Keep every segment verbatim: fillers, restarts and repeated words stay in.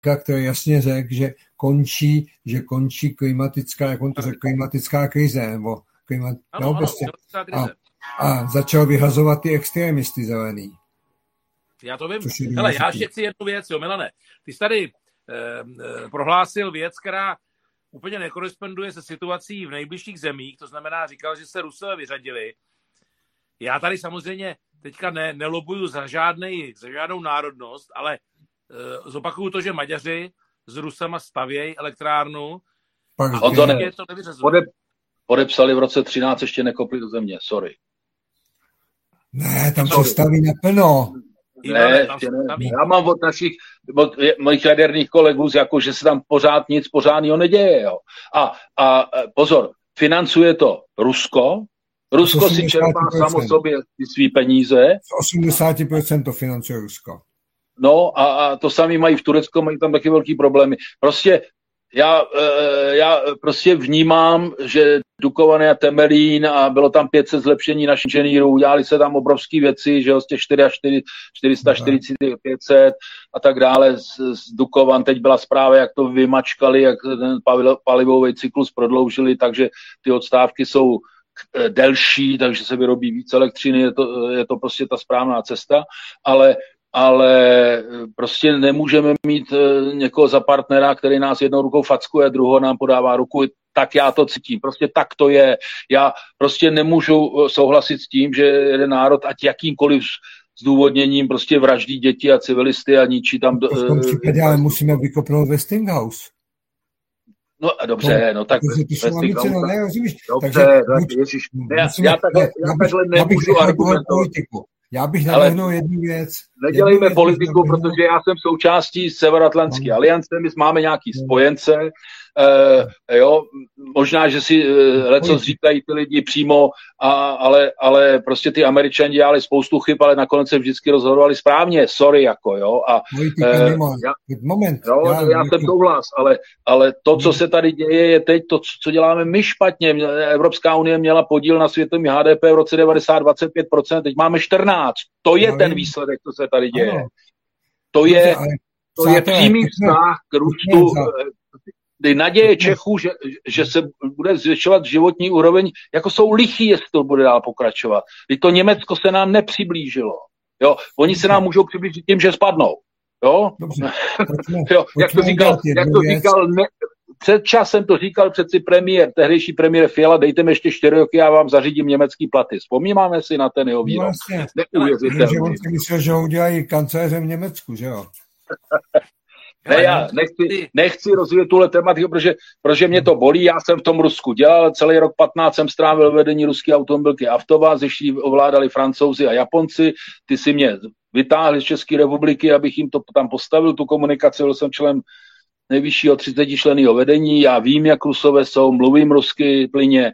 který jasně řekl, že končí, že končí klimatická, jak on to řekl, klimatická krize, nebo klimat, ano, no, ano, prostě. a, a začal vyhazovat ty extrémisty zelený. Já to vím. Hele, já ještě chci jednu věc, jo, Milane. Ty jsi tady eh, eh, prohlásil věc, která úplně nekoresponduje se situací v nejbližších zemích, to znamená, říkal, že se Rusové vyřadili. Já tady samozřejmě teďka ne, nelobuju za, žádnej, za žádnou národnost, ale uh, zopakuju to, že Maďaři s Rusama stavějí elektrárnu. Pak a to ne, to pode, podepsali v roce třináct, ještě nekopli do země, sorry. Ne, tam sorry. Se staví naplno. Ne, ne, já mám od našich, od mojich jaderných kolegů, jako, že se tam pořád nic pořádného neděje. Jo. A, a pozor, financuje to Rusko, Rusko si čerpá samo sobě svý peníze. osmdesát procent to financuje Rusko. No a, a to sami mají v Turecku, mají tam taky velký problémy. Prostě já, já prostě vnímám, že Dukovany a Temelín a bylo tam pět set zlepšení našich inženýrů, udělali se tam obrovské věci, že jo, z těch čtyři sta čtyřicet, pět set a tak dále z, z Dukovan. Teď byla zpráva, jak to vymačkali, jak ten palivový cyklus prodloužili, takže ty odstávky jsou delší, takže se vyrobí víc elektřiny, je to, je to prostě ta správná cesta, ale ale prostě nemůžeme mít někoho za partnera, který nás jednou rukou fackuje, druhou nám podává ruku, tak já to cítím. Prostě tak to je. Já prostě nemůžu souhlasit s tím, že jeden národ, ať jakýmkoliv zdůvodněním, prostě vraždí děti a civilisty a ničí tam... V tom případě ale musíme vykopnout Westinghouse. No dobře, no tak... Westinghouse, no, ne, rozumíš? Dobře, takže, ježiš, já, já takhle, já takhle nemůžu argumentovat. Já bych navrhnul jednu věc. Nedělejme jednu politiku, věc, protože já jsem součástí Severoatlantské no. aliance, my máme nějaký spojence, uh, jo, možná, že si uh, lecos říkají ty lidi přímo, a, ale, ale prostě ty Američani dělali spoustu chyb, ale nakonec se vždycky rozhodovali správně, sorry, jako, jo. A, uh, já, moment. Jo, já, já jsem souhlas, ale, ale to, co se tady děje, je teď to, co děláme my špatně. Evropská unie měla podíl na světovém H D P v roce devadesát dvacet pět procent, teď máme čtrnáct. To je no, ten výsledek, co se tady děje. Ano. To je, to je přímý vztah k růstu naděje Čechů, že, že se bude zvětšovat životní úroveň, jako jsou lichý, jestli to bude dál pokračovat. Teď to Německo se nám nepřiblížilo. Jo? Oni se nám můžou přiblížit tím, že spadnou. Jo? Dobře. jo? Jak to říkal, jak to říkal ne, před časem to říkal přeci premiér, tehdejší premiér Fiala, dejte mi ještě čtyři roky, já vám zařídím německý platy. Vzpomínáme si na ten jeho výrok. Vlastně, neuvěřitelný. On si myslel, že ho udělají kancléřem v Německu, že jo? Ne, já nechci, nechci rozvíjet tuhle tematiku, protože, protože mě to bolí, já jsem v tom Rusku dělal, celý rok patnáct jsem strávil vedení ruské automobilky Avtovaz, ještě ovládali Francouzi a Japonci, ty si mě vytáhli z České republiky, abych jim to tam postavil, tu komunikaci, byl jsem členem nejvyššího třicetičlenného vedení, já vím, jak Rusové jsou, mluvím rusky plyně,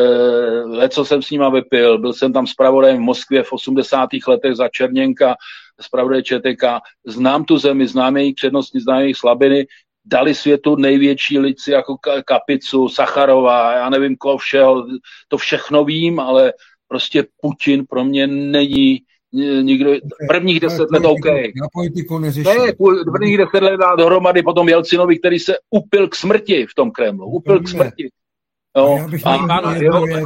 leco jsem s nima vypil, byl jsem tam zpravodajem v Moskvě v osmdesátých letech za Černěnka, zpravodaj ČTK, znám tu zemi, znám jejich přednosti, znám jejich slabiny, dali světu největší lidci jako Kapicu, Sacharova, já nevím koho všeho, to všechno vím, ale prostě Putin pro mě není nikdo, prvních deset let OK. Na politiku neřeším. Ne, prvních deset let dá dohromady potom Jelcinovi, který se upil k smrti v tom Kremlu, upil Upilíme. k smrti. No, já bych měl jednu věc.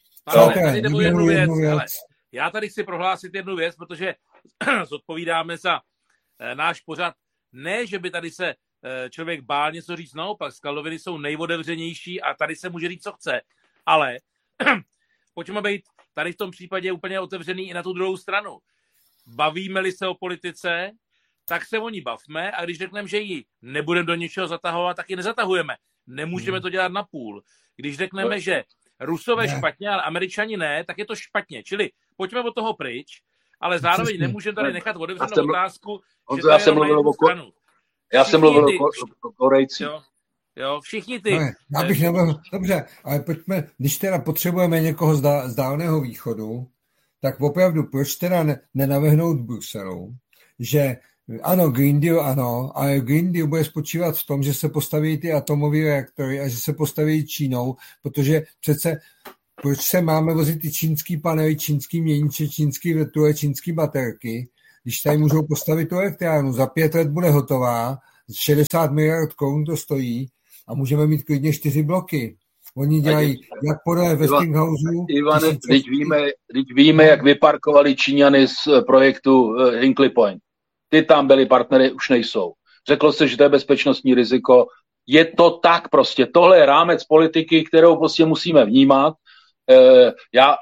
jednu věc. Ale já tady chci prohlásit jednu věc, protože zodpovídáme za e, náš pořad. Ne, že by tady se e, člověk bál něco říct, naopak, skladoviny jsou nejotevřenější a tady se může říct, co chce. Ale pojďme být tady v tom případě úplně otevřený i na tu druhou stranu. Bavíme-li se o politice, tak se o ní bavme a když řekneme, že ji nebudeme do něčeho zatahovat, tak ji nezatahujeme. Nemůžeme hmm. to dělat na půl. Když řekneme, že Rusové ne. špatně, ale Američani ne, tak je to špatně. Čili pojďme od toho pryč, ale zároveň Přesně. nemůžeme tady nechat otevřenou jsem, otázku, že to já jsem mluvil o stranu. Já jsem mluvil ty, o Korejci. Jo, jo, všichni ty. Ne, já bych nemohl, dobře, ale pojďme, když teda potřebujeme někoho z, dá, z dálného východu, tak opravdu proč teda ne, nenavrhnout Bruselu, že ano, Green Deal ano, ale Green Deal bude spočívat v tom, že se postaví ty atomové reaktory a že se postaví Čínou, protože přece proč se máme vozit ty čínský panely, čínský měniče, čínský vrtule, čínský baterky, když tady můžou postavit tu elektrárnu, za pět let bude hotová, šedesát miliard korun to stojí a můžeme mít klidně čtyři bloky. Oni dělají, jak podle Westinghouse. Ivane, teď víme, teď víme, jak vyparkovali Číňany z projektu Hinkley Point. Ty tam byli partnery, už nejsou. Řeklo se, že to je bezpečnostní riziko. Je to tak prostě. Tohle je rámec politiky, kterou prostě musíme vnímat. Já,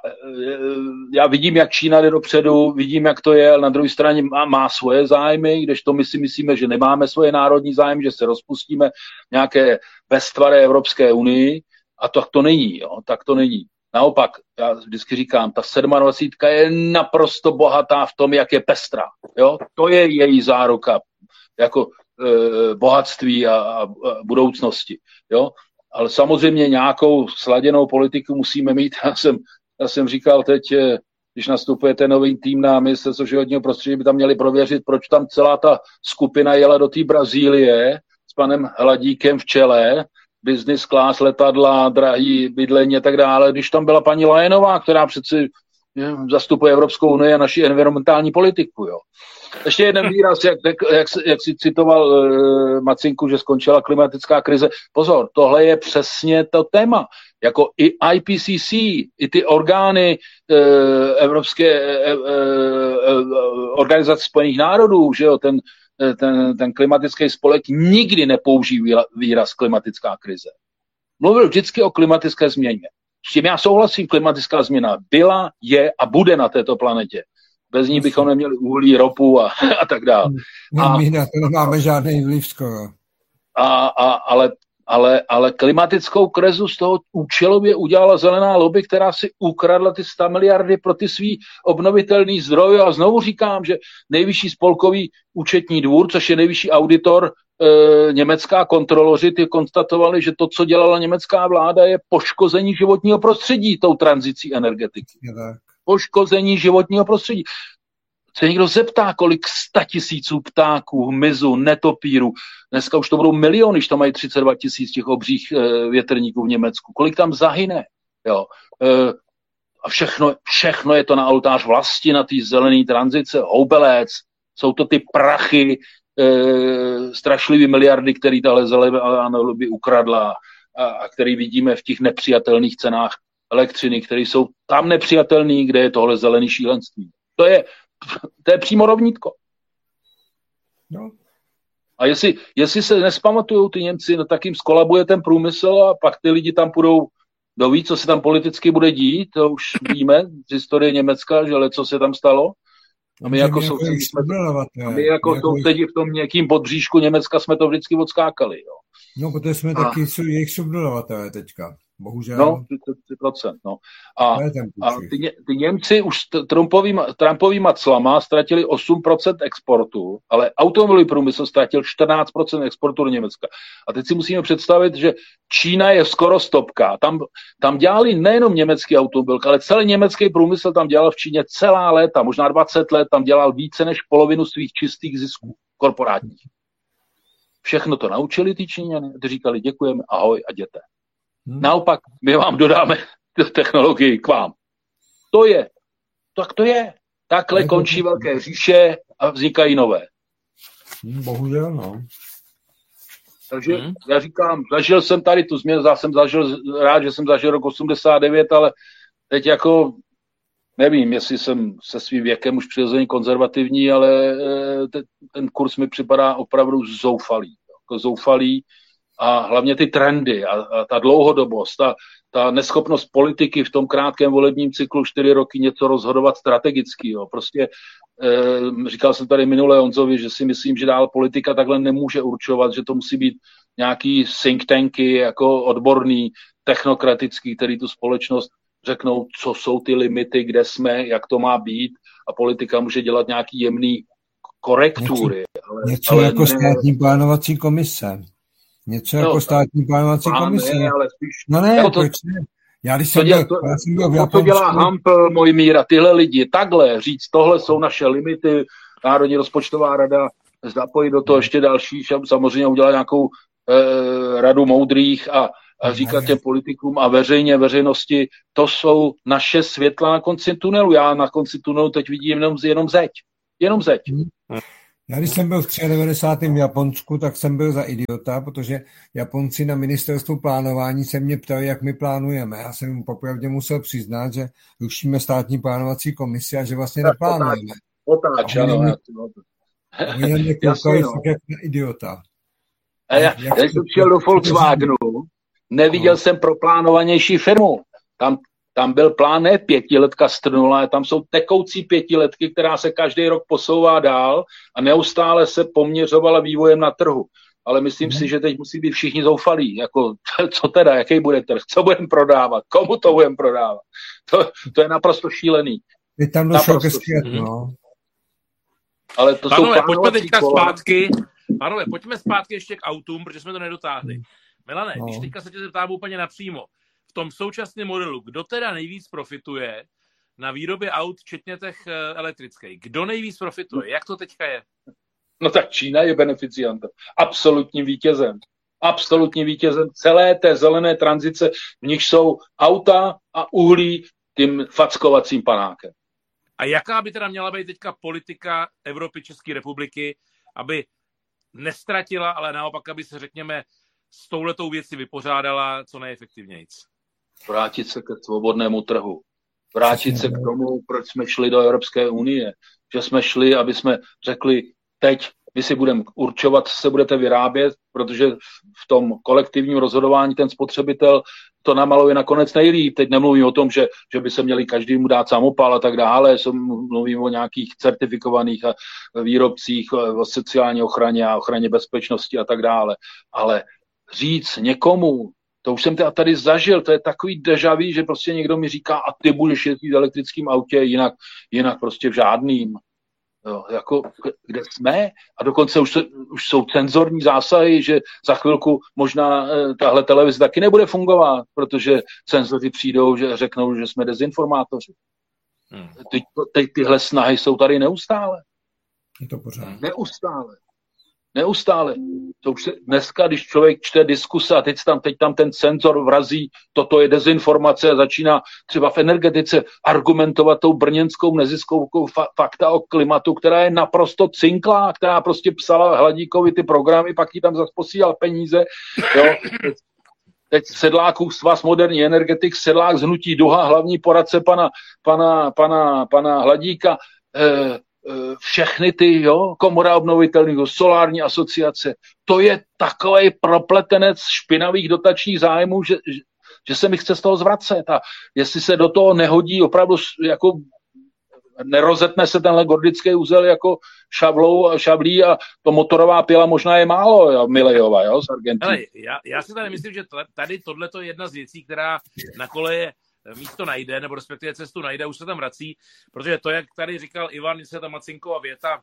já vidím, jak Čína jde dopředu, vidím, jak to je, ale na druhé straně má, má svoje zájmy, kdežto my si myslíme, že nemáme svoje národní zájmy, že se rozpustíme nějaké beztvaré Evropské unii a to, tak to není. Jo, tak to není. Naopak, já vždycky říkám, ta sedmadvacítka je naprosto bohatá v tom, jak je pestrá. Jo? To je její záruka jako e, bohatství a, a, a budoucnosti. Jo? Ale samozřejmě nějakou sladěnou politiku musíme mít. Já jsem, já jsem říkal teď, když nastupuje ten nový tým na ministerstvo životního prostředí, by tam měli prověřit, proč tam celá ta skupina jela do té Brazílie s panem Hladíkem v čele, business class, letadla, drahý bydlení a tak dále, když tam byla paní Lajenová, která přeci zastupuje Evropskou unii a naši environmentální politiku. Jo. Ještě jeden výraz, jak, jak, jak, jak si citoval uh, Macinku, že skončila klimatická krize. Pozor, tohle je přesně to téma. Jako i I P C C, i ty orgány uh, Evropské uh, uh, organizace Spojených národů, že jo, ten, ten, ten klimatický spolek nikdy nepouží výraz klimatická krize. Mluvil vždycky o klimatické změně. S tím já souhlasím, klimatická změna byla, je a bude na této planetě. Bez ní bychom neměli uhlí, ropu a, a tak dále. No, my na to nemáme žádný vliv skoro. A, a, ale, ale, ale klimatickou krizu z toho účelově udělala zelená lobby, která si ukradla ty sto miliardy pro ty svý obnovitelný zdroje. A znovu říkám, že nejvyšší spolkový účetní dvůr, což je nejvyšší auditor e, německá, kontroloři, ty konstatovali, že to, co dělala německá vláda, je poškození životního prostředí tou tranzicí energetiky. Poškození životního prostředí. Se někdo zeptá, kolik statisíců ptáků, hmyzu, netopíru, dneska už to budou miliony, když tam mají třicet dva tisíc těch obřích e, větrníků v Německu, kolik tam zahyne. Jo. E, a všechno, všechno je to na oltář vlasti, na té zelené tranzice, houbelec, jsou to ty prachy, e, strašlivý miliardy, který tahle zelená lobby ukradla a, a který vidíme v těch nepřijatelných cenách elektřiny, které jsou tam nepřijatelné, kde je tohle zelený šílenství. To je, to je přímo rovnítko. No. A jestli, jestli se nespamatujou ty Němci, no tak jim skolabuje ten průmysl a pak ty lidi tam půjdou, kdo ví, co se tam politicky bude dít, to už víme z historie Německa, že leco se tam stalo. A my jako sousedi jsme to, my jako sousedi v tom někým podbříšku Německa jsme to vždycky odskákali. Jo. No, protože jsme a... taky jejich subdodavatelé teďka. Bohužel. No, třicet procent. No. A, a ty, ty Němci už Trumpovýma, Trumpovýma clama ztratili osm procent exportu, ale automobilový průmysl ztratil čtrnáct procent exportu do Německa. A teď si musíme představit, že Čína je skoro stopka. Tam, tam dělali nejenom německý automobil, ale celý německý průmysl tam dělal v Číně celá léta, možná dvacet let, tam dělal více než polovinu svých čistých zisků korporátních. Všechno to naučili ty Číňany, ty říkali děkujeme, ahoj a jděte. Hmm. Naopak, my vám dodáme technologii k vám. To je. Tak to je. Takhle končí velké říše a vznikají nové. Hmm, bohužel, no. Takže hmm. já říkám, zažil jsem tady tu změnu, já jsem zažil, rád, že jsem zažil rok osmdesát devět, ale teď jako nevím, jestli jsem se svým věkem už přirozeně konzervativní, ale ten, ten kurz mi připadá opravdu zoufalý. Jako zoufalý. A hlavně ty trendy a, a ta dlouhodobost, ta, ta neschopnost politiky v tom krátkém volebním cyklu čtyři roky něco rozhodovat strategicky. Jo. Prostě e, říkal jsem tady minule Honzovi, že si myslím, že dál politika takhle nemůže určovat, že to musí být nějaký think tanky jako odborný, technokratický, který tu společnost řeknou, co jsou ty limity, kde jsme, jak to má být a politika může dělat nějaký jemný korektury. Něco, ale, něco ale jako ne... státní plánovací komise. Něco no, jako státní plánovací komise. Ne, ale spíš, no ne, jako to, proč ne? Já když jsem byl, to, já jsem byl v Japonsku. To dělá Hampel, můj míra, tyhle lidi, takhle říct, tohle jsou naše limity, Národní rozpočtová rada, zapojit do toho ještě další, samozřejmě udělat nějakou eh, radu moudrých a, a říkat těm politikům a veřejně, veřejnosti, to jsou naše světla na konci tunelu. Já na konci tunelu teď vidím jenom, jenom zeď. Jenom zeď. Já když jsem byl v devadesátém třetím v Japonsku, tak jsem byl za idiota, protože Japonci na ministerstvu plánování se mě ptali, jak my plánujeme. Já jsem popravdě musel přiznat, že rušíme státní plánovací komisi a že vlastně tak neplánujeme. Otáč, ano. Oni na mě koukali fakt jak na idiota. A já, já jsem šel do Volkswagenu, neviděl no. jsem proplánovanější firmu. Tam Tam byl plán ne pětiletka strnula, tam jsou tekoucí pětiletky, která se každý rok posouvá dál a neustále se poměřovala vývojem na trhu. Ale myslím hmm. si, že teď musí být všichni zoufalí. Jako, co teda, jaký bude trh, co budeme prodávat, komu to budeme prodávat. To, to je naprosto šílený. Je tam došlo ke světu, no. Ale to Pánové, jsou pojďme teďka kola. zpátky. Pánové, pojďme zpátky ještě k autům, protože jsme to nedotáhli. Milane, no. když teďka se tě zeptám úplně napřímo, v tom současném modelu, kdo teda nejvíc profituje na výrobě aut, včetně těch elektrických? Kdo nejvíc profituje? Jak to teďka je? No tak Čína je beneficiantem. Absolutním vítězem. Absolutním vítězem celé té zelené tranzice, v nich jsou auta a uhlí tím fackovacím panákem. A jaká by teda měla být teďka politika Evropy, České republiky, aby nestratila, ale naopak, aby se, řekněme, s touhletou věcí vypořádala co nejefektivnějc? Vrátit se ke svobodnému trhu. Vrátit se k tomu, proč jsme šli do Evropské unie. Že jsme šli, aby jsme řekli, teď vy si budeme určovat, co se budete vyrábět, protože v tom kolektivním rozhodování ten spotřebitel to namaluje nakonec nejlíp. Teď nemluvím o tom, že, že by se měli každému dát samopal a tak dále. Mluvím o nějakých certifikovaných výrobcích, o sociální ochraně a ochraně bezpečnosti a tak dále. Ale říct někomu, to už jsem tady zažil, to je takový déjà vu, že prostě někdo mi říká, a ty budeš jezdit v elektrickém autě, jinak, jinak prostě v žádným. Jo, jako, kde jsme? A dokonce už, se, už jsou cenzorní zásahy, že za chvilku možná eh, tahle televize taky nebude fungovat, protože cenzoři přijdou, že řeknou, že jsme dezinformátoři. Hmm. Ty, ty, tyhle snahy jsou tady neustále. Je to pořád. Neustále. Neustále. To už se, dneska, když člověk čte diskuse a teď tam, teď tam ten cenzor vrazí, toto je dezinformace a začíná třeba v energetice argumentovat tou brněnskou neziskovkou fa- fakta o klimatu, která je naprosto cinklá, která prostě psala Hladíkovi ty programy, pak jí tam zase posílal peníze. Jo. Teď, teď Sedlákův svaz moderní energetik, Sedlák z hnutí Duha, hlavní poradce pana, pana, pana, pana Hladíka, eh, všechny ty, jo, komora obnovitelných, solární asociace, to je takovej propletenec špinavých dotačních zájmů, že, že, že se mi chce z toho zvracet. A jestli se do toho nehodí opravdu, jako nerozetne se tenhle gordický úzel jako šablou, šablí a to motorová pila možná je málo, jo, Milejova, jo, z Argentiny. Ale já, já si tady myslím, že tady tohleto je jedna z věcí, která na koleje místo najde, nebo respektive cestu najde, už se tam vrací, protože to, jak tady říkal Ivan, se ta Macinková věta,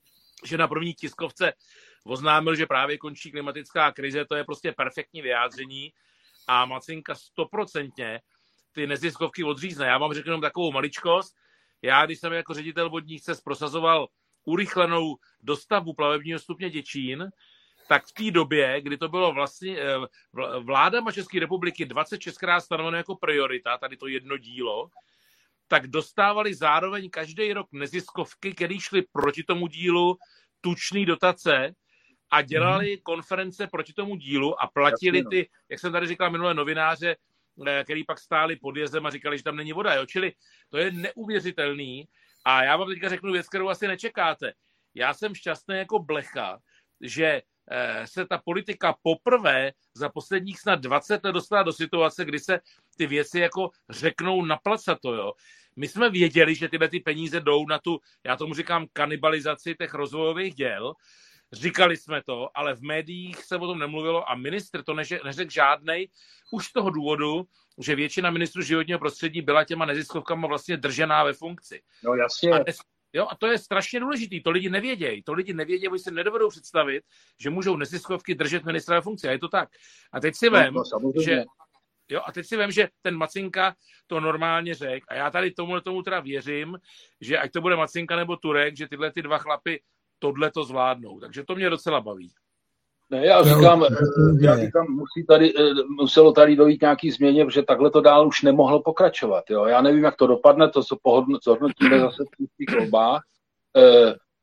že na první tiskovce oznámil, že právě končí klimatická krize, to je prostě perfektní vyjádření a Macinka stoprocentně ty neziskovky odřízne. Já vám řeknu jenom takovou maličkost. Já, když jsem jako ředitel vodních cest prosazoval urychlenou dostavbu plavebního stupně Děčín, tak v té době, kdy to bylo vlastně vládama České republiky dvacet šest krát stanoveno jako priorita, tady to jedno dílo, tak dostávali zároveň každý rok neziskovky, které šly proti tomu dílu, tučný dotace a dělali mm. konference proti tomu dílu a platili ty, jak jsem tady říkal minulé novináře, který pak stáli pod jezdem a říkali, že tam není voda. Jo? Čili to je neuvěřitelný a já vám teďka řeknu věc, kterou asi nečekáte. Já jsem šťastný jako blecha, že se ta politika poprvé za posledních snad dvacet let dostala do situace, kdy se ty věci jako řeknou na placato, jo. My jsme věděli, že tyhle ty peníze jdou na tu, já tomu říkám, kanibalizaci těch rozvojových děl. Říkali jsme to, ale v médiích se o tom nemluvilo a ministr to neřekl žádnej už z toho důvodu, že většina ministrů životního prostředí byla těma neziskovkama vlastně držená ve funkci. No jasně. A dnes, jo, a to je strašně důležitý, to lidi nevědějí. To lidi nevědějí, oni si nedovedou představit, že můžou neziskovky držet ministra ve funkci. A je to tak. A teď si vem, no, že jo, a teď si vem, že ten Macinka to normálně řekl. A já tady tomu, tomu teda věřím, že ať to bude Macinka nebo Turek, že tyhle ty dva chlapy tohle to zvládnou. Takže to mě docela baví. Ne, já říkám, já říkám musí tady, muselo tady dojít nějaký změně, protože takhle to dál už nemohlo pokračovat. Jo. Já nevím, jak to dopadne, to se zhodnotíme zase v těch volbách.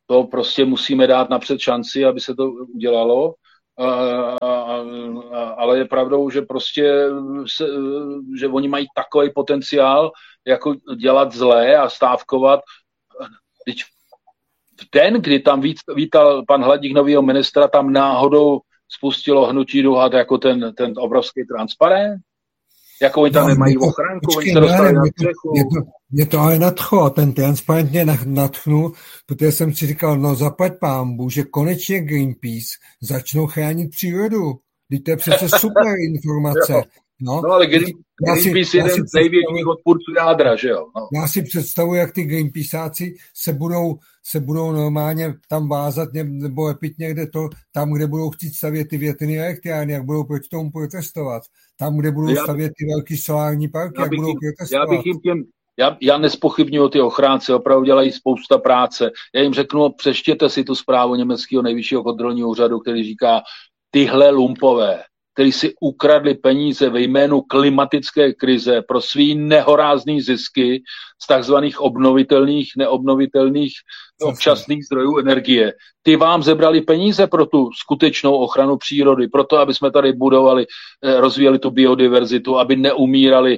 to prostě musíme dát napřed šanci, aby se to udělalo. A, a, a, ale je pravdou, že prostě se, že oni mají takový potenciál, jako dělat zlé a stávkovat. Teď v den, kdy tam vítal pan Hladík novýho ministra, tam náhodou spustilo hnutí Duhat jako ten, ten obrovský transparent. Jako oni tam no, nemají to, ochránku, počkej, oni se dostali na střechu. Mě to, mě to ale nadchlo, ten transparent mě nadchnul, protože jsem si říkal, no zaplať pánbu, že konečně Greenpeace začnou chránit přírodu. Teď to je přece super informace. No, no ale Green, Greenpeace je jeden z největších odpůrců jádra, že jo? No. Já si představuji, jak ty Greenpeaceáci se budou, se budou normálně tam vázat nebo lepit někde to, tam, kde budou chtít stavět ty větrné elektrárny, jak budou proti tomu protestovat. Tam, kde budou já, stavět ty velký solární parky, jak budou jim, protestovat. Já bych jim těm, já, já nespochybnuju ty ochránce, opravdu dělají spousta práce. Já jim řeknu, přečtěte si tu zprávu německého nejvyššího kontrolního úřadu, který říká, tyhle lumpové, kteří si ukradli peníze ve jménu klimatické krize pro svý nehorázný zisky z takzvaných obnovitelných, neobnovitelných občasných zdrojů energie. Ty vám zebrali peníze pro tu skutečnou ochranu přírody, proto, aby jsme tady budovali, rozvíjeli tu biodiverzitu, aby neumírali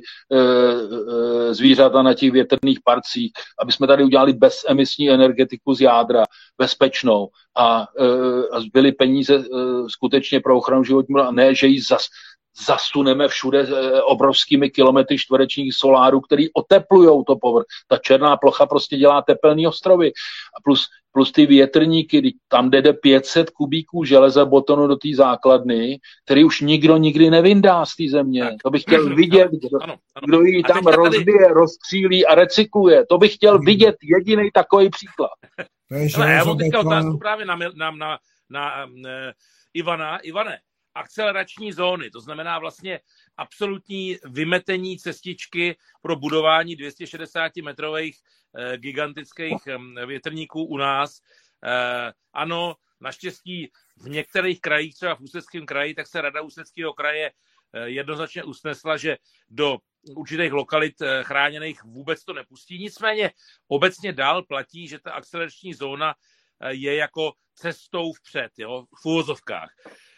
zvířata na těch větrných parcích, aby jsme tady udělali bezemisní energetiku z jádra, bezpečnou a, a zbyly peníze skutečně pro ochranu životního, a ne, že ji zas, zasuneme všude obrovskými kilometry čtverečních solárů, který oteplujou to povrch. Ta černá plocha prostě dělá tepelný ostrovy. A plus, plus ty větrníky, tam jde pět set kubíků železa betonu do té základny, který už nikdo nikdy nevyndá z té země. Tak. To bych chtěl vidět, kdo, ano, ano. kdo ji tam rozbije, tady... rozstřílí a recykluje. To bych chtěl vidět jediný takový příklad. Ale já mám teďka otázku právě na, na, na, na, na uh, Ivana. Ivane, akcelerační zóny, to znamená vlastně absolutní vymetení cestičky pro budování dvě stě šedesát metrových eh, gigantických eh, větrníků u nás. Eh, ano, naštěstí v některých krajích, třeba v Ústeckém kraji, tak se Rada Ústeckého kraje eh, jednoznačně usnesla, že do určitých lokalit eh, chráněných vůbec to nepustí. Nicméně obecně dál platí, že ta akcelerační zóna eh, je jako cestou vpřed, jo, v uvozovkách.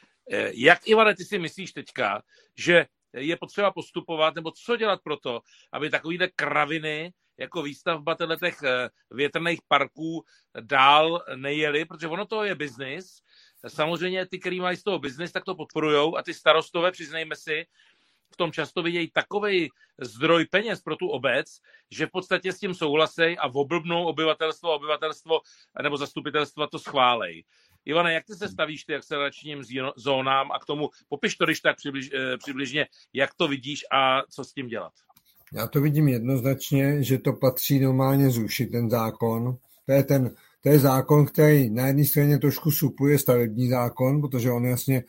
Jak, Ivane, ty si myslíš teďka, že je potřeba postupovat, nebo co dělat pro to, aby takovýhle kraviny jako výstavba těch větrných parků dál nejeli, protože ono to je biznis. Samozřejmě ty, kteří mají z toho biznis, tak to podporujou a ty starostové, přiznejme si, v tom často vidějí takovej zdroj peněz pro tu obec, že v podstatě s tím souhlasejí a oblbnou obyvatelstvo, obyvatelstvo nebo zastupitelstva to schválej. Ivane, jak ty se stavíš ty akceleračním zónám a k tomu popiš to, když tak přibliž, přibližně, jak to vidíš a co s tím dělat? Já to vidím jednoznačně, že to patří normálně zrušit ten zákon. To je ten To je zákon, který na jedné straně trošku supluje stavební zákon, protože on jasně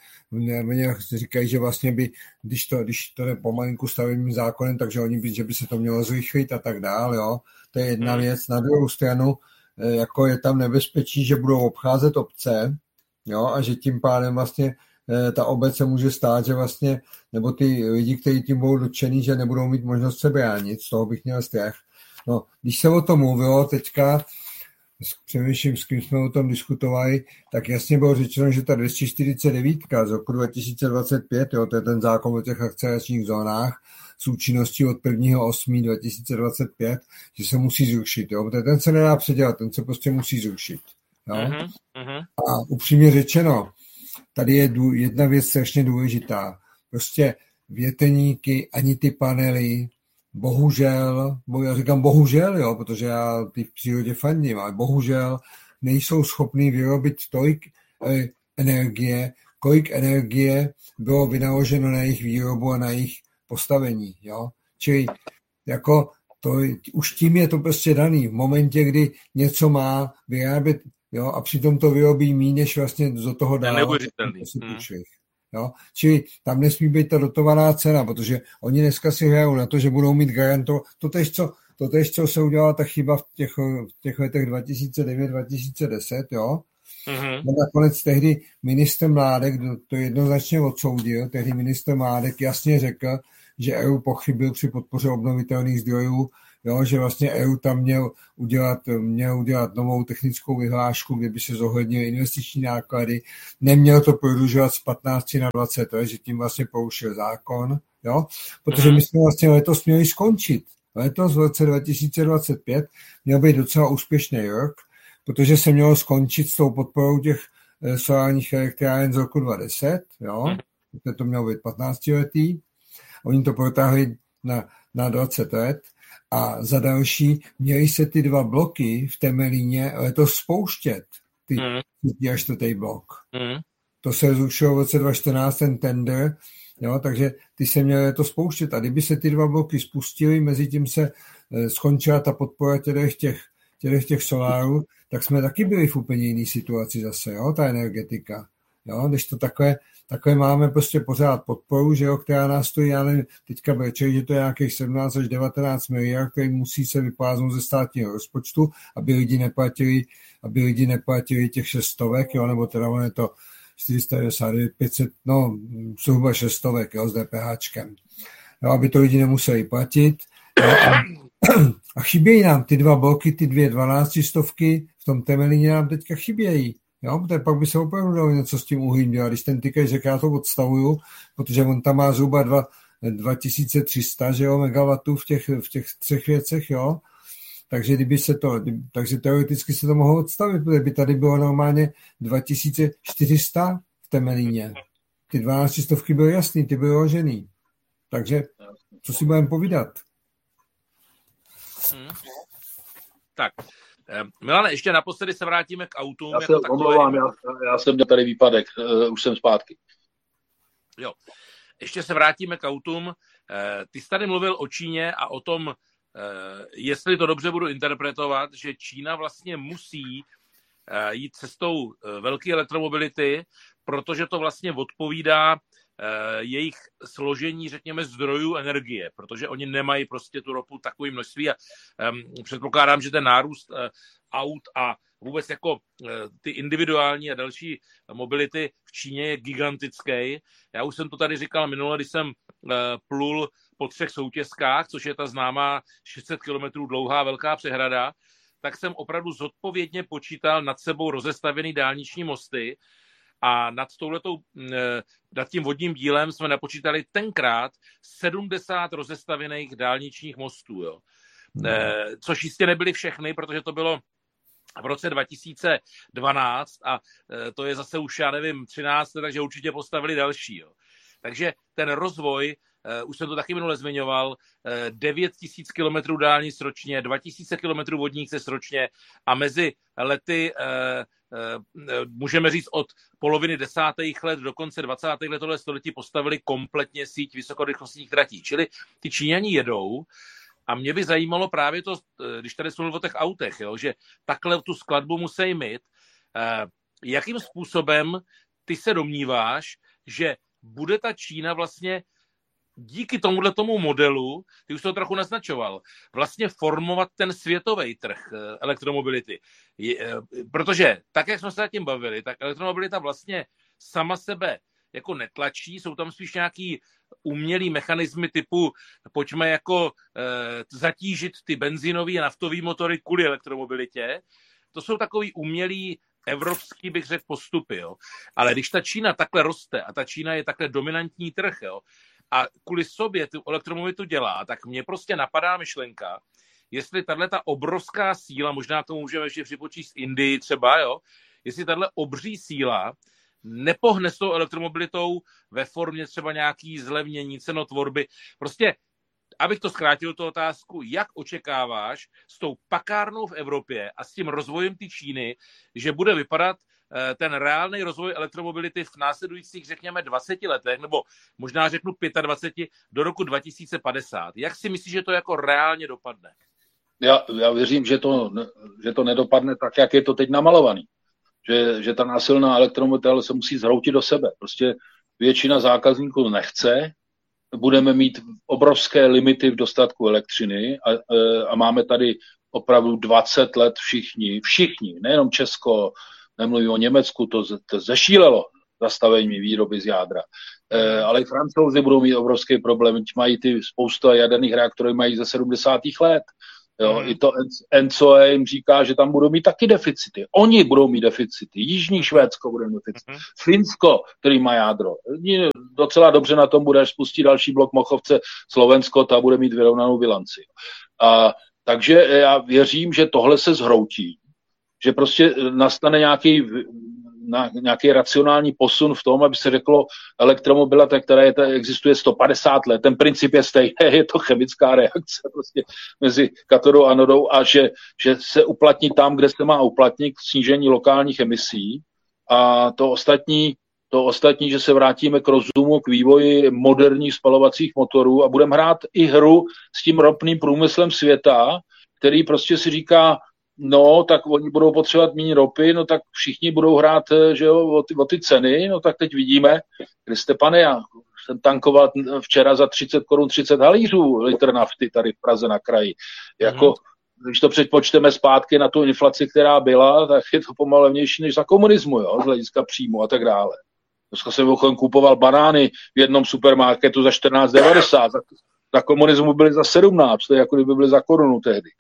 mě říkají, že vlastně by, když to, když to je pomalinku stavebním zákonem, takže oni by, že by se to mělo zrychlit a tak dále, jo. To je jedna hmm. věc. Na druhou stranu, jako je tam nebezpečí, že budou obcházet obce, jo, a že tím pádem vlastně ta obec se může stát, že vlastně, nebo ty lidi, kteří tím budou dotčený, že nebudou mít možnost se bránit, z toho bych měl strach. No, když se o tom mluvilo teďka, přemýšlím, s kým jsme o tom diskutovali, tak jasně bylo řečeno, že ta dvě stě čtyřicet devět z roku dva tisíce dvacet pět, jo, to je ten zákon o těch akceleračních zónách s účinností od prvního osmého dva tisíce dvacet pět, že se musí zrušit, jo, protože ten se nedá předělat, ten se prostě musí zrušit. Jo. Uh-huh, uh-huh. A upřímně řečeno, tady je jedna věc strašně důležitá. Prostě větrníky, ani ty panely, bohužel, bo já říkám bohužel, jo, protože já ty v přírodě fandím, ale bohužel nejsou schopní vyrobit tolik eh, energie, kolik energie bylo vynaloženo na jejich výrobu a na jejich postavení, jo. Čili jako to, už tím je to prostě daný. V momentě, kdy něco má vyrábět, jo, a přitom to vyrobí míň, než vlastně do toho dá. Neuvěřitelný. Jo? Čili tam nesmí být ta dotovaná cena, protože oni dneska si hrajou na to, že budou mít garantovat. To tež, co, to tež, co se udělala ta chyba v těch, v těch letech dva tisíce devět dva tisíce deset, jo. Mm-hmm. A nakonec tehdy ministr Mládek to jednoznačně odsoudil, tehdy ministr Mládek jasně řekl, že E U pochybil při podpoře obnovitelných zdrojů, jo, že vlastně E U tam měl udělat, měl udělat novou technickou vyhlášku, kde by se zohlednily investiční náklady, neměl to prodlužovat z patnácti na dvacet let, že tím vlastně porušil zákon, jo, protože my jsme vlastně letos měli skončit. Letos v roce dva tisíce dvacet pět měl být docela úspěšný rok, protože se mělo skončit s tou podporou těch solárních elektráren z roku dva tisíce deset, jo, to mělo být patnáctiletý, oni to protáhli na, na dvacet let a za další měli se ty dva bloky v Temelíně letos spouštět, ty třetí a čtvrtý blok. Mm. To se zrušilo v roce dva tisíce čtrnáct ten tender, jo, takže ty se měly to spouštět a kdyby se ty dva bloky spustily, mezi tím se e, skončila ta podpora těch, těch, těch, těch solárů, tak jsme taky byli v úplně jiný situaci zase, jo, ta energetika. Jo, když to takhle, takhle máme prostě pořád podporu, že jo, která nás stojí, já nevím, teďka brečeli, že to je nějakých sedmnáct až devatenáct miliard, který musí se vypláznout ze státního rozpočtu, aby lidi neplatili, aby lidi neplatili těch šestovek, jo, nebo teda on je to čtyři sta devadesát devět, pět set, no, zhruba šestovek, jo, s DPHčkem. Jo, aby to lidi nemuseli platit. Jo, a, a chybějí nám ty dva bloky, ty dvě dvanáctistovky, v tom Temelíně nám teďka chybějí. Jo, protože pak by se opravdu dalo něco s tím uhlím dělat. Když ten Tykej řekl, já to odstavuju, protože on tam má zhruba dva tisíce tři sta, že jo, megawatů v těch, v těch třech věcech, jo. Takže kdyby se to, takže teoreticky se to mohlo odstavit, protože by tady bylo normálně dva tisíce čtyři sta v Temelíně. Ty dvanáctistovky byly jasný, ty byly ložený. Takže co si budeme povídat? Hmm. Tak, Milane, ještě naposledy se vrátíme k autům. Já se jako omlouvám, já, já jsem měl tady výpadek, uh, už jsem zpátky. Jo, ještě se vrátíme k autům. Uh, ty jsi tady mluvil o Číně a o tom, uh, jestli to dobře budu interpretovat, že Čína vlastně musí uh, jít cestou uh, velké elektromobility, protože to vlastně odpovídá jejich složení, řekněme, zdrojů energie, protože oni nemají prostě tu ropu takové množství a um, předpokládám, že ten nárůst uh, aut a vůbec jako uh, ty individuální a další mobility v Číně je gigantický. Já už jsem to tady říkal minule, když jsem uh, plul po třech soutězkách, což je ta známá šest set kilometrů dlouhá velká přehrada, tak jsem opravdu zodpovědně počítal nad sebou rozestavěný dálniční mosty. A nad touhletou, nad tím vodním dílem jsme napočítali tenkrát sedmdesát rozestavěných dálničních mostů, jo. No. Což jistě nebyly všechny, protože to bylo v roce dva tisíce dvanáct a to je zase už, já nevím, třináct, takže určitě postavili další, jo. Takže ten rozvoj, už jsem to taky minule zmiňoval, devět tisíc kilometrů dálnic ročně, dva tisíce kilometrů vodních cest ročně a mezi lety můžeme říct od poloviny desátých let do konce dvacátých let tohle století postavili kompletně síť vysokorychlostních tratí. Čili ty Číňani jedou a mě by zajímalo právě to, když tady jsou o těch autech, jo, že takhle tu skladbu musí mít. Jakým způsobem ty se domníváš, že bude ta Čína vlastně díky tomuhle tomu modelu, ty už to trochu naznačoval, vlastně formovat ten světový trh elektromobility. Je, protože tak, jak jsme se tím bavili, tak elektromobilita vlastně sama sebe jako netlačí, jsou tam spíš nějaký umělý mechanismy typu pojďme jako e, zatížit ty benzínové a naftové motory kvůli elektromobilitě. To jsou takový umělý evropský, bych řekl, postupy. Jo. Ale když ta Čína takhle roste a ta Čína je takhle dominantní trh, jo, a kvůli sobě tu elektromobilitu dělá, tak mě prostě napadá myšlenka, jestli tato obrovská síla, možná to můžeme ještě připočíst Indii třeba, jo, jestli tato obří síla nepohne s tou elektromobilitou ve formě třeba nějaký zlevnění, cenotvorby. Prostě, abych to zkrátil tu otázku, jak očekáváš s tou pakárnou v Evropě a s tím rozvojem té Číny, že bude vypadat ten reálný rozvoj elektromobility v následujících, řekněme, dvaceti letech, nebo možná řeknu dvaceti pěti do roku dva tisíce padesát. Jak si myslíš, že to jako reálně dopadne? Já, já věřím, že to, že to nedopadne tak, jak je to teď namalovaný. Že, že ta násilná elektromobilita se musí zhroutit do sebe. Prostě většina zákazníků nechce, budeme mít obrovské limity v dostatku elektřiny a, a máme tady opravdu dvacet let všichni, všichni, nejenom Česko, nemluvím o Německu, to, to zešílelo. zastavení výroby z jádra. E, ale i Francouzi budou mít obrovský problém, mají ty spousta jaderných reaktorů, mají ze sedmdesátých let. Jo, mm. I to N C O E jim říká, že tam budou mít taky deficity. Oni budou mít deficity. Jižní Švédsko bude mít deficity. Mm. Finsko, který má jádro. Docela dobře na tom bude, až spustí další blok Mochovce. Slovensko, ta bude mít vyrovnanou bilanci. A, takže já věřím, že tohle se zhroutí. Že prostě nastane nějaký, na, nějaký racionální posun v tom, aby se řeklo elektromobilita, která je, existuje sto padesát let, ten princip je stejný, je to chemická reakce prostě mezi katodou a anodou a že, že se uplatní tam, kde se má uplatnit k snížení lokálních emisí a to ostatní, to ostatní, že se vrátíme k rozumu, k vývoji moderních spalovacích motorů a budeme hrát i hru s tím ropným průmyslem světa, který prostě si říká, no, tak oni budou potřebovat méně ropy, no tak všichni budou hrát, že jo, o ty, o ty ceny, no tak teď vidíme, Kriste pane, já jsem tankoval včera za třicet korun třicet halířů litr nafty tady v Praze na kraji. Jako, mm. když to předpočteme zpátky na tu inflaci, která byla, tak je to pomalu levnější než za komunismu, jo, z hlediska příjmu a tak dále. Dneska jsem kupoval banány v jednom supermarketu za čtrnáct devadesát, za, za komunismu byly za sedmnáct, to je jako kdyby byly za korunu tehdy.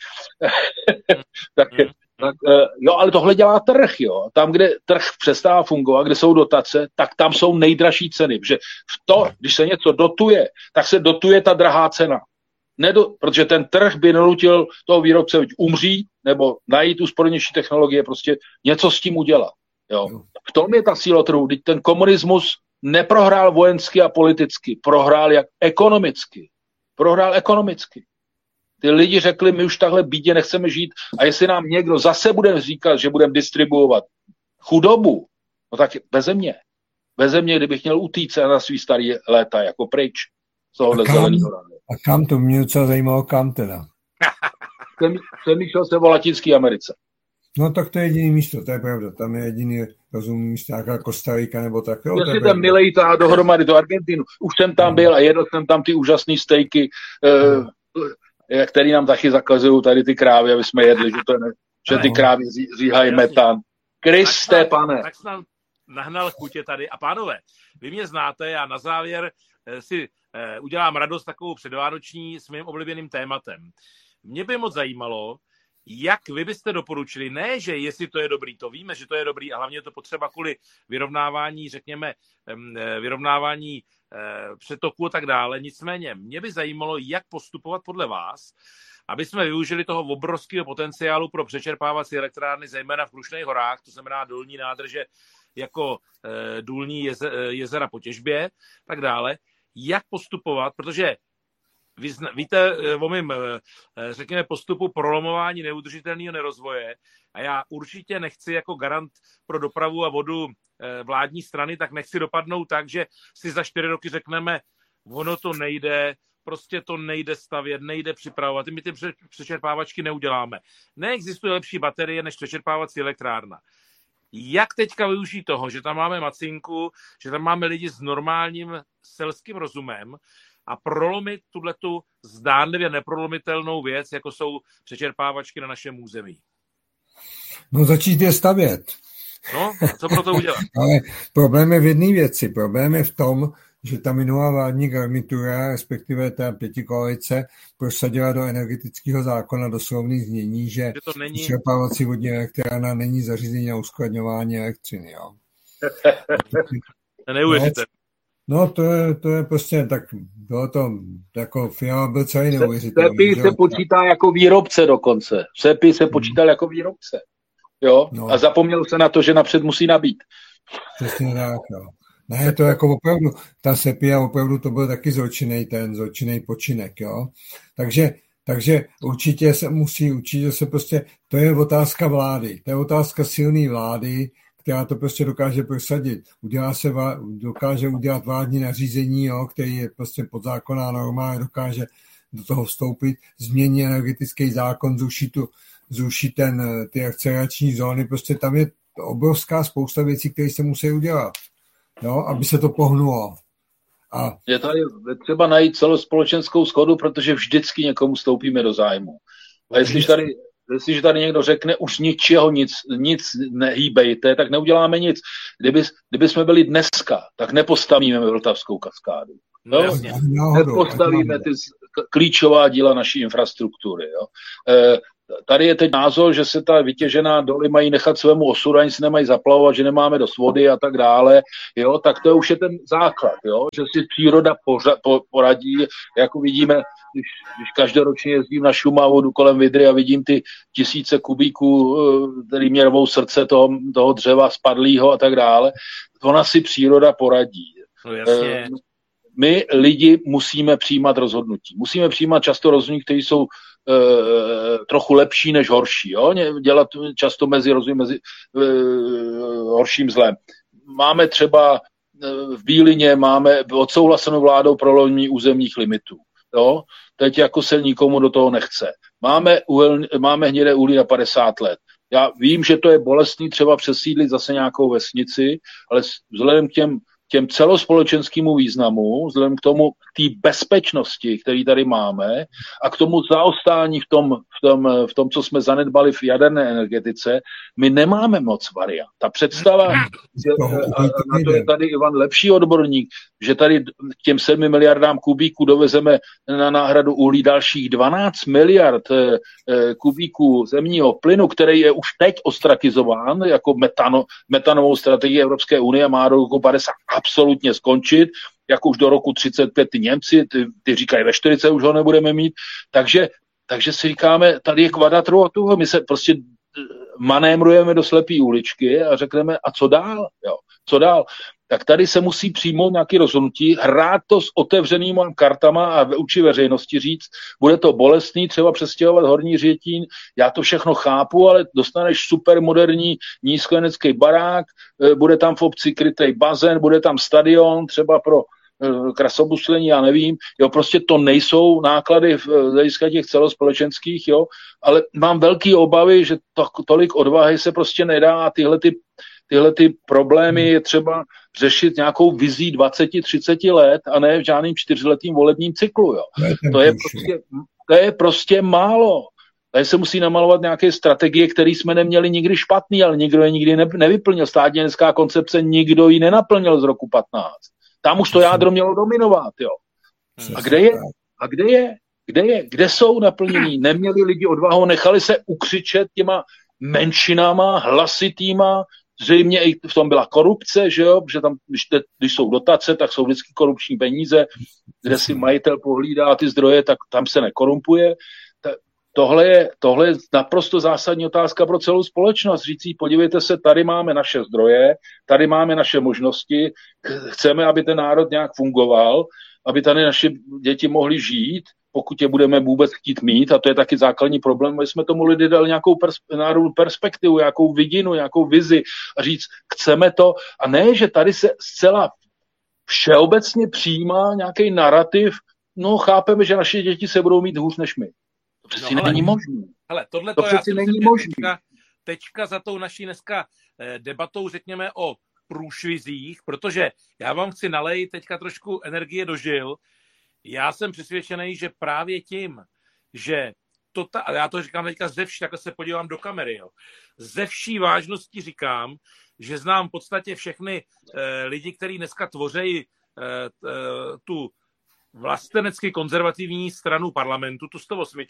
tak, tak, jo, ale tohle dělá trh, jo. Tam, kde trh přestává fungovat, kde jsou dotace, tak tam jsou nejdražší ceny, protože v to, když se něco dotuje, tak se dotuje ta drahá cena. Nedo, protože ten trh by nenutil toho výrobce umřít nebo najít úspornější technologie, prostě něco s tím udělat. Jo. V tom je ta síla trhu. Když ten komunismus neprohrál vojensky a politicky, prohrál jak ekonomicky. Prohrál ekonomicky. Ty lidi řekli, my už takhle bídě nechceme žít a jestli nám někdo zase bude říkat, že budeme distribuovat chudobu, no tak beze mě. Beze mě, kdybych měl utíct na svý starý léta, jako pryč. A kam, a kam to mě docela zajímalo, kam teda? Přemýšlel jsem o Latinské Americe. No tak to je jediný místo, to je pravda. Tam je jediný rozumný místo, nějaká Kostarika nebo tak. Jo, já si tam milej ta dohromady do Argentinu. Už jsem tam byl a jedl jsem tam ty úžasný stejky, no. eh, který nám taky zakazují tady ty krávy, aby jsme jedli, že, to je, že ty krávy říhají metán. Kriste, pane. Tak jsem nahnal chutě tady. A pánové, vy mě znáte, já na závěr eh, si eh, udělám radost takovou předvánoční s mým oblíbeným tématem. Mě by moc zajímalo, jak vy byste doporučili, ne, že jestli to je dobrý, to víme, že to je dobrý, a hlavně je to potřeba kvůli vyrovnávání, řekněme, vyrovnávání přetoků a tak dále. Nicméně, mě by zajímalo, jak postupovat podle vás, aby jsme využili toho obrovského potenciálu pro přečerpávací elektrárny, zejména v Krušných horách, to znamená dolní nádrže jako důlní jezera po těžbě, tak dále. Jak postupovat, protože Vy zna, víte o mým, řekněme, postupu prolomování neudržitelného nerozvoje a já určitě nechci jako garant pro dopravu a vodu vládní strany, tak nechci dopadnout tak, že si za čtyři roky řekneme, ono to nejde, prostě to nejde stavět, nejde připravovat, my ty přečerpávačky neuděláme. Neexistuje lepší baterie než přečerpávací elektrárna. Jak teďka využít toho, že tam máme macinku, že tam máme lidi s normálním selským rozumem, a prolomit tuhletu zdánlivě neprolomitelnou věc, jako jsou přečerpávačky na našem území? No začít je stavět. No, co pro to udělat? Ale problém je v jedné věci. Problém je v tom, že ta minulá vládní garnitura, respektive ta pětikoalice, prosadila do energetického zákona doslovný znění, že, že to není... čerpávací vodní elektrárna není zařízení na uskladňování elektřiny. Jo. To neuvěříte. No, to je, to je prostě tak, bylo to, jako Fiala byl celý neuvěřitelný. Seppi se počítá jako výrobce dokonce. Seppi se počítal jako výrobce. Jo? No. A zapomněl se na to, že napřed musí nabít. Přesně tak, jo. Ne, to jako opravdu, ta Seppi a opravdu to byl taky zločinný ten, zločinný počinek, jo. Takže, takže určitě se musí, určitě se prostě, to je otázka vlády, to je otázka silné vlády, která to prostě dokáže prosadit. Udělá se, dokáže udělat vládní nařízení, jo, který je prostě podzákonná norma, dokáže do toho vstoupit, změní energetický zákon, zruší, tu, zruší ten, ty akcelerační zóny, prostě tam je obrovská spousta věcí, které se musí udělat, jo, aby se to pohnulo. A... Je tady třeba najít celospolečenskou shodu, protože vždycky někomu stoupíme do zájmu. A jestli tady jestliže tady někdo řekne, už ničeho nic, nic nehýbejte, tak neuděláme nic. Kdyby, kdyby jsme byli dneska, tak nepostavíme Vltavskou kaskádu. No, nepostavíme ty klíčová díla naší infrastruktury. Jo. E, tady je teď názor, že se ta vytěžená doly mají nechat svému osudu, ani se nemají zaplavovat, že nemáme dost vody a tak dále. Jo, tak to už je ten základ, jo, že si příroda pořa, po, poradí, jako vidíme, když, když každoročně jezdím na Šumavu, jdu kolem Vydry a vidím ty tisíce kubíků, který mě rvou srdce toho, toho dřeva spadlýho a tak dále. Ona si příroda poradí. No jasně. E, My lidi musíme přijímat rozhodnutí. Musíme přijímat často rozhodnutí, které jsou e, trochu lepší než horší. Jo? Dělat často mezi rozhodnutí mezi e, horším zlem. Máme třeba e, v Bílině máme odsouhlasenou vládou prolomení územních limitů. Jo? Teď jako se nikomu do toho nechce. Máme, uhel, máme hnědé uhlí na padesát let. Já vím, že to je bolestný třeba přesídlit zase nějakou vesnici, ale vzhledem k těm těm celospolečenskému významu, vzhledem k tomu, k té bezpečnosti, který tady máme, a k tomu zaostání v tom, v, tom, v tom, co jsme zanedbali v jaderné energetice, my nemáme moc variant. Ta představa, že, a, a to je tady Ivan lepší odborník, že tady k těm sedmi miliardám kubíků dovezeme na náhradu uhlí dalších dvanáct miliard eh, kubíků zemního plynu, který je už teď ostrakizován jako metano, metanovou strategii Evropské unie a má do roku padesát absolutně skončit, jako už do roku třicet pět ty Němci, ty, ty říkají ve čtyřicet už ho nebudeme mít, takže, takže si říkáme, tady je kvadraturu, my se prostě manémrujeme do slepý uličky a řekneme, a co dál, jo, co dál. Tak tady se musí přijmout nějaké rozhodnutí, hrát to s otevřenýma kartama a vůči veřejnosti říct, bude to bolestný, třeba přestěhovat Horní Řetín, já to všechno chápu, ale dostaneš supermoderní nízkoenergický barák, bude tam v obci krytej bazén, bude tam stadion, třeba pro krasobuslení, já nevím, jo, prostě to nejsou náklady v hlediska těch celospolečenských, jo, ale mám velké obavy, že to, tolik odvahy se prostě nedá a tyhle ty Tyhle ty problémy je třeba řešit nějakou vizí dvacet třicet let a ne v žádným čtyřletým volebním cyklu. Jo. To, je prostě, to je prostě málo. Tady se musí namalovat nějaké strategie, které jsme neměli nikdy špatný, ale nikdo je nikdy nevyplnil. Státní energetická koncepce nikdo ji nenaplnil z roku patnáct. Tam už to jádro mělo dominovat. Jo. A kde je? A kde je? Kde je? Kde jsou naplnění? Neměli lidi odvahu, nechali se ukřičet těma menšinama, hlasitýma. Zřejmě i v tom byla korupce, že jo, že tam, když, te, když jsou dotace, tak jsou vždycky korupční peníze, kde si majitel pohlídá ty zdroje, tak tam se nekorumpuje. Ta, tohle, je, tohle je naprosto zásadní otázka pro celou společnost. Řící, podívejte se, tady máme naše zdroje, tady máme naše možnosti, chceme, aby ten národ nějak fungoval, aby tady naše děti mohly žít, pokud je budeme vůbec chtít mít, a to je taky základní problém, my jsme tomu lidi dali nějakou pers- národní perspektivu, nějakou vidinu, nějakou vizi a říct, chceme to, a ne, že tady se zcela všeobecně přijímá nějaký narrativ, no chápeme, že naše děti se budou mít hůř než my. To přeci no, není možné. Hele, tohle to, to přeci není možné. Tečka, tečka za tou naší dneska eh, debatou, řekněme, o průšvizích, protože já vám chci nalejt teďka trošku energie do žil. Já jsem přesvědčený, že právě tím, že to ta, a já to říkám teďka ze vší, takhle se podívám do kamery, jo. Ze vší vážnosti říkám, že znám v podstatě všechny eh, lidi, kteří dneska tvoří eh, t, tu vlastenecky konzervativní stranu parlamentu, tu sto osm.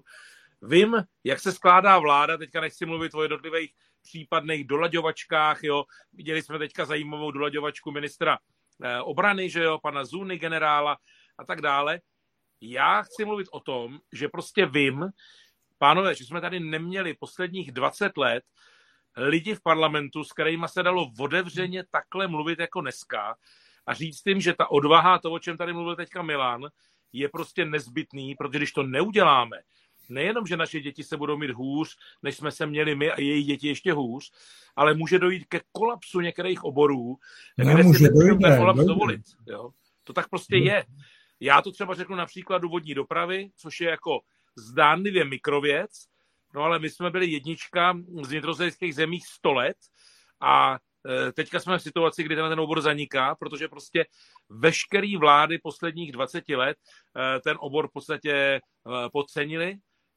Vím, jak se skládá vláda, teďka nechci mluvit o jednotlivých případných dolaďovačkách, jo. Viděli jsme teďka zajímavou dolaďovačku ministra eh, obrany, že jo, pana Zuny, generála, a tak dále. Já chci mluvit o tom, že prostě vím, pánové, že jsme tady neměli posledních dvacet let lidi v parlamentu, s kterýma se dalo otevřeně takhle mluvit jako dneska a říct jim, že ta odvaha, to, o čem tady mluvil teďka Milan, je prostě nezbytný, protože když to neuděláme, nejenom, že naše děti se budou mít hůř, než jsme se měli my a jejich děti ještě hůř, ale může dojít ke kolapsu některých oborů, ne, kde si nemůžeme ten kolaps dovolit. Jo? To tak prostě je. Já to třeba řeknu na příkladu vodní dopravy, což je jako zdánlivě mikrověc, no ale my jsme byli jednička z vnitrozemských zemích sto let a teďka jsme v situaci, kdy ten obor zaniká, protože prostě veškerý vlády posledních dvacet let ten obor v podstatě podcenili,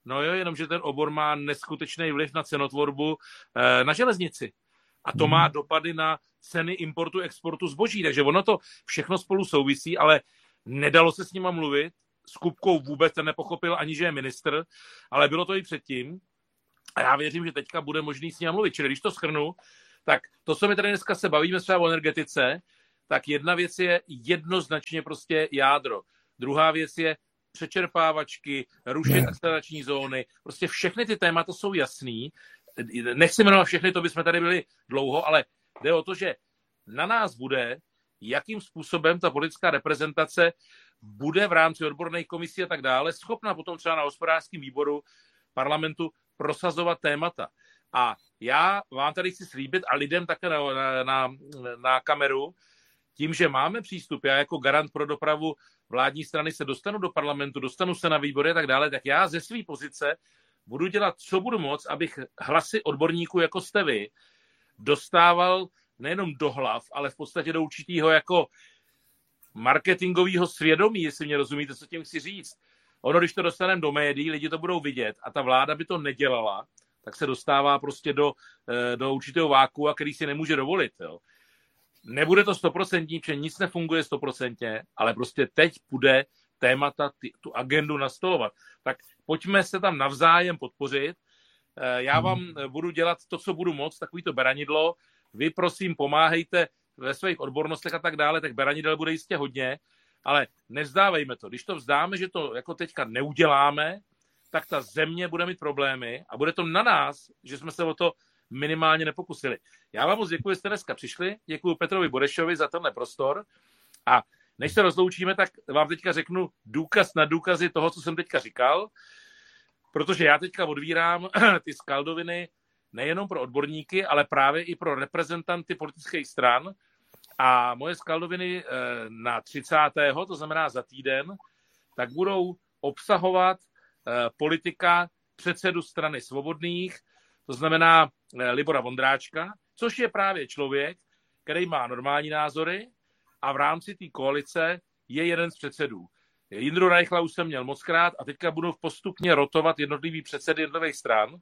No jo, jenomže ten obor má neskutečný vliv na cenotvorbu eh, na železnici. A to má dopady na ceny importu, exportu zboží. Takže ono to všechno spolu souvisí, ale nedalo se s nima mluvit. S Kupkou vůbec ten nepochopil, ani že je ministr, ale bylo to i předtím. A já věřím, že teďka bude možný s ním mluvit. Čili když to shrnu, tak to, co my tady dneska se bavíme třeba o energetice, tak jedna věc je jednoznačně prostě jádro. Druhá věc je přečerpávačky, rušit akcelerační zóny. Prostě všechny ty témata jsou jasný. Nechci jmenovat všechny, to bychom tady byli dlouho, ale jde o to, že na nás bude, jakým způsobem ta politická reprezentace bude v rámci odborných komisí a tak dále schopna potom třeba na hospodářském výboru parlamentu prosazovat témata. A já vám tady chci slíbit a lidem také na, na, na kameru, tím, že máme přístup, já jako garant pro dopravu vládní strany se dostanu do parlamentu, dostanu se na výbory a tak dále, tak já ze své pozice budu dělat, co budu moct, abych hlasy odborníků, jako jste vy, dostával nejenom do hlav, ale v podstatě do určitýho jako marketingového svědomí, jestli mě rozumíte, co tím chci říct. Ono, když to dostaneme do médií, lidi to budou vidět a ta vláda by to nedělala, tak se dostává prostě do, do určitého váku, a který si nemůže dovolit. Jo. Nebude to stoprocentní, protože nic nefunguje stoprocentně, ale prostě teď bude témata, ty, tu agendu nastolovat. Tak pojďme se tam navzájem podpořit. Já vám budu dělat to, co budu moct, takový to beranidlo. Vy prosím pomáhejte ve svých odbornostech a tak dále, tak beranidel bude jistě hodně, ale nevzdávejme to. Když to vzdáme, že to jako teďka neuděláme, tak ta země bude mít problémy a bude to na nás, že jsme se o to minimálně nepokusili. Já vám moc děkuji, že jste dneska přišli, děkuji Petrovi Burešovi za tenhle prostor a než se rozloučíme, tak vám teďka řeknu důkaz na důkazy toho, co jsem teďka říkal, protože já teďka odvírám ty skaldoviny nejenom pro odborníky, ale právě i pro reprezentanty politických stran a moje skaldoviny na třicátého to znamená za týden, tak budou obsahovat politika předsedu strany Svobodných, to znamená Libora Vondráčka, což je právě člověk, který má normální názory a v rámci té koalice je jeden z předsedů. Jindru Reichla už jsem měl mockrát a teďka budou postupně rotovat jednotlivý předsedy jednotlivých stran.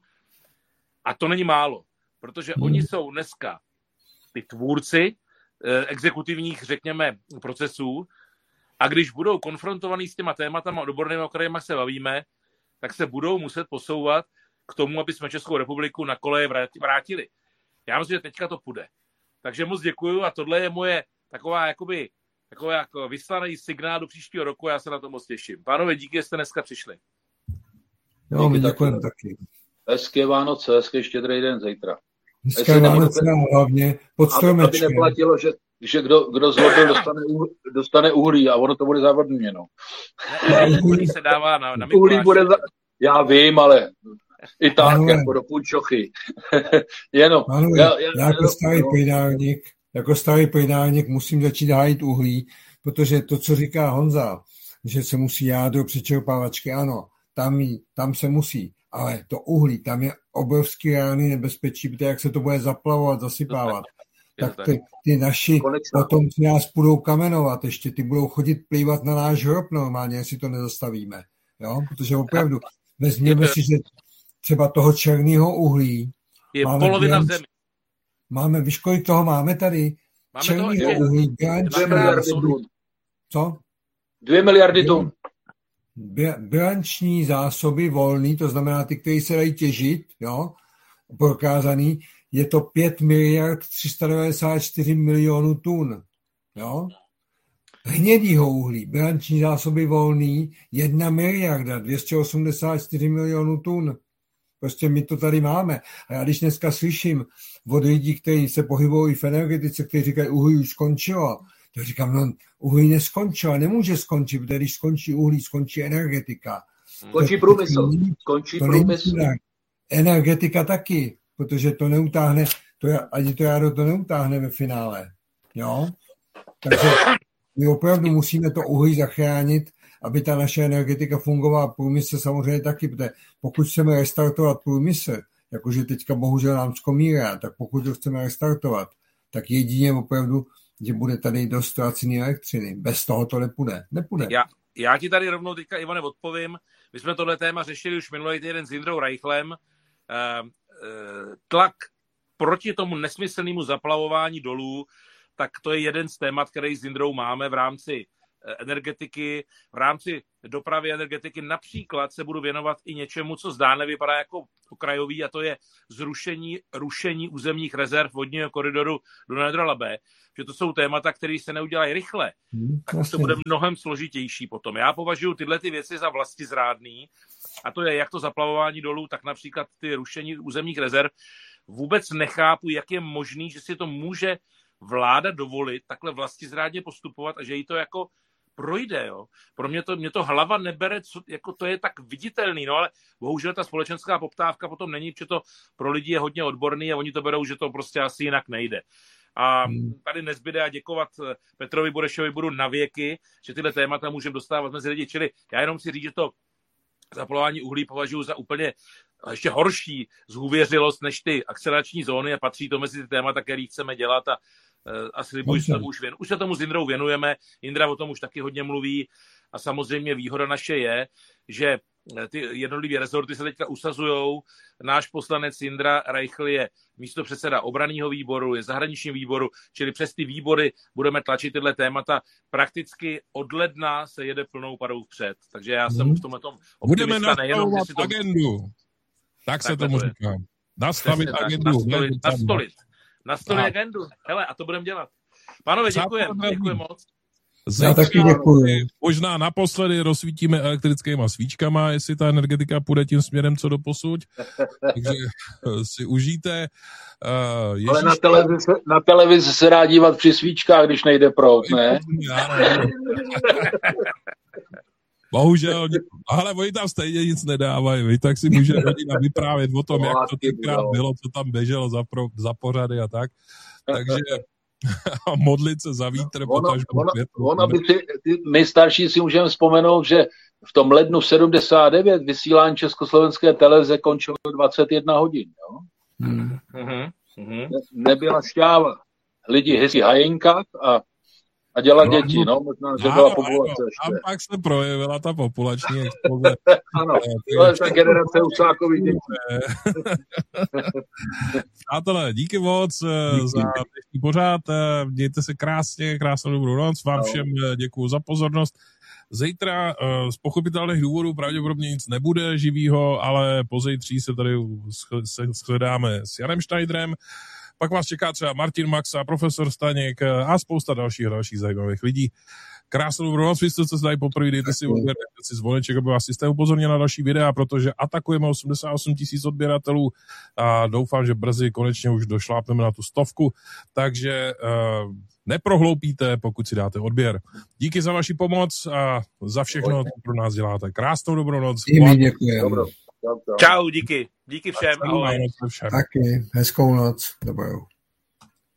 A to není málo, protože oni jsou dneska ty tvůrci eh, exekutivních, řekněme, procesů a když budou konfrontovaní s těma tématama odbornými, o kterými se bavíme, tak se budou muset posouvat k tomu, aby jsme Českou republiku na koleje vrátili. Já myslím, že teďka to půjde. Takže moc děkuju a tohle je moje taková jakoby takový jako vyslaný signál do příštího roku, já se na to moc těším. Pánové, díky, že jste dneska přišli. Jo, my děkujeme taky. Hezké Vánoce, hezké štědrý den zítra. Hezké Vánoce hlavně pod stromečkem. Aby neplatilo, že, že kdo, kdo zlobil, dostane, dostane uhlí a ono to bude zavadněno. Uhlí se dává na, na uhlí bude za... Já vím, ale i tak, Manule. Jako do půlčochy. Jenom. Manule, já, já, já jako starý no. pojďálník, jako starý pojďálník musím začít hájit uhlí, protože to, co říká Honza, že se musí jádro přečerpávačky, ano, tam, jí, tam se musí, ale to uhlí, tam je obrovský reálný nebezpečí, protože jak se to bude zaplavovat, zasypávat, tak ty, ty naši potomci nás budou kamenovat, ještě ty budou chodit plývat na náš hrob normálně, jestli to nezastavíme, jo, protože opravdu vezměme si, že třeba toho černého uhlí je polovina v zemi. Máme, víš, kolik toho máme tady? Máme černého uhlí, dvě miliardy tun. Co? Dvě miliardy tun. Bilanční zásoby volný, to znamená ty, které se dají těžit, jo, prokázaný, je to pět miliard tři sta devadesát čtyři milionů tun, jo. Hnědýho uhlí, bilanční zásoby volný, jedna miliarda dvě stě osmdesát čtyři milionů tun. Prostě my to tady máme. A já když dneska slyším od lidí, kteří se pohybují v energetice, kteří říkají, uhlí už skončilo, to říkám, no uhlí neskončilo, nemůže skončit, protože když skončí uhlí, skončí energetika. Skončí průmysl. Skončí průmysl. Energetika taky, protože to neutáhne, to, ani to jádro to neutáhne ve finále. Jo? Takže my opravdu musíme to uhlí zachránit, aby ta naše energetika fungovala, průmysl samozřejmě taky, protože pokud chceme restartovat průmysl, jakože teďka bohužel nám zkomírá, tak pokud to chceme restartovat, tak jedině opravdu, že bude tady dost laciný elektřiny. Bez toho to nepůjde. Nepůjde. Já, já ti tady rovnou teďka, Ivane, odpovím. My jsme tohle téma řešili už minulý týden s Jindrou Reichlem. Tlak proti tomu nesmyslnému zaplavování dolů, tak to je jeden z témat, který s Jindrou máme v rámci energetiky, v rámci dopravy energetiky. Například se budu věnovat i něčemu, co zdánlivě vypadá jako okrajový, a to je zrušení, rušení územních rezerv vodního koridoru Dunaj-Odra-Labe, že to jsou témata, které se neudělají rychle, hmm, tak to bude mnohem složitější potom. Já považuji tyhle ty věci za vlastizrádný, a to je jak to zaplavování dolů, tak například ty rušení územních rezerv. Vůbec nechápu, jak je možný, že si to může vláda dovolit takhle vlastizrádně postupovat a že jí to jako projde, jo. Pro mě to, mě to hlava nebere, co, jako to je tak viditelný, no ale bohužel ta společenská poptávka potom není, protože to pro lidi je hodně odborný a oni to berou, že to prostě asi jinak nejde. A tady nezbyde a děkovat Petrovi Burešovi budu na věky, že tyhle témata můžeme dostávat mezi lidi, čili já jenom si říct, že to zaplavování uhlí považuji za úplně ještě horší zhůvěřilost než ty akcelerační zóny a patří to mezi ty témata, které chceme dělat a a slibuji, že tomu už, věnu. už se tomu s Jindrou věnujeme. Jindra o tom už taky hodně mluví a samozřejmě výhoda naše je, že ty jednotlivé rezorty se teďka usazujou. Náš poslanec Jindra Reichl je místopředseda obranného výboru, je zahraničního výboru, čili přes ty výbory budeme tlačit tyhle témata. Prakticky od ledna se jede plnou parou vpřed. Takže já jsem hmm. v tomhle tom optimista. Budeme nastavovat to... agendu. Tak, tak se tomu to říká. Nastavit Přesně agendu. Tak, nastolit. nastolit. Nastolit agendu. Hele, a to budeme dělat. Pánové, děkujeme. Děkujem moc. Já taky děkuji. Možná naposledy rozsvítíme elektrickýma svíčkama, jestli ta energetika půjde tím směrem, co doposud. Takže si užijte. Uh, Ježíš... Ale na televizi, na televizi se dá dívat při svíčkách, když nejde proud, ne? Bohužel, ale oni tam stejně nic nedávají, vy, tak si může rodina vyprávět o tom, jak to tenkrát bylo, co tam běželo za, pro, za pořady a tak. Takže modlit se za vítr. Ono, ono, ono by si, ty, my starší si můžeme vzpomenout, že v tom lednu sedmdesát devět vysílání československé televize končilo dvacet jedna hodin. Jo? Hmm. Ne, nebyla šťáva. Lidi hezky hajenkat a A dělat no, děti, no, možná, že byla populace ano, ještě. A pak se projevila ta populační exploze. Ano, to je ta generace Husákových dětí. Přátelé, díky moc díky. za dnešní pořád. Mějte se krásně, krásnou dobrou noc. Vám no. všem děkuju za pozornost. Zítra z pochopitelných důvodů pravděpodobně nic nebude živýho, ale pozítří se tady shledáme s Janem Schneiderem. Pak vás čeká třeba Martin Maxa, profesor Staněk a spousta dalších dalších zajímavých lidí. Krásnou dobrou noc, vy jste se tady poprvé, dejte si odběr, dejte si zvoneček, aby vás jste upozornil na další videa, protože atakujeme osmdesát osm tisíc odběratelů a doufám, že brzy konečně už došlápneme na tu stovku, takže uh, neprohloupíte, pokud si dáte odběr. Díky za vaši pomoc a za všechno, co pro nás děláte. Krásnou dobrou noc. I my děkujeme. Čau, díky. Díky všem. Ahoj. Taky, hezkou noc. Dobrou.